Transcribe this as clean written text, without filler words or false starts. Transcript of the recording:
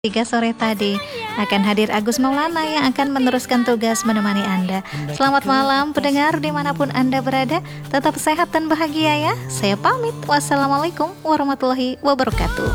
3 sore tadi akan hadir Agus Maulana yang akan meneruskan tugas menemani Anda. Selamat malam pendengar dimanapun Anda berada, tetap sehat dan bahagia ya. Saya pamit, wassalamualaikum warahmatullahi wabarakatuh.